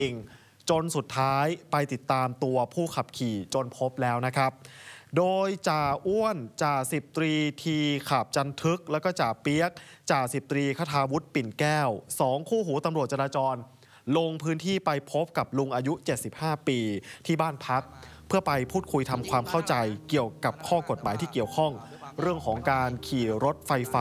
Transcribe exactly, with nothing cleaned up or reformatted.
เองจนสุดท้ายไปติดตามตัวผู้ขับขี่จนพบแล้วนะครับโดยจ่าอ้วนจ่าสิบตรีทีขับจันทึกแล้วก็จ่าเปียกจ่าสิบตรีคทาวุฒิปิ่นแก้วสองคู่หูตำรวจจราจรลงพื้นที่ไปพบกับลุงอายุเจ็ดสิบห้าปีที่บ้านพักเพื่อไปพูดคุยทำความเข้าใจเกี่ยวกับข้อกฎหมายที่เกี่ยวข้องเรื่องของการขี่รถไฟฟ้า